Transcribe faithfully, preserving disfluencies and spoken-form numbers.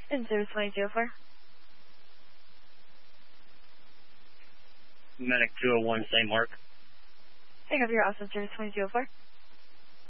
And zero twenty zero four. Medic two oh one, Saint Mark. Pick up your Austin zero twenty zero four.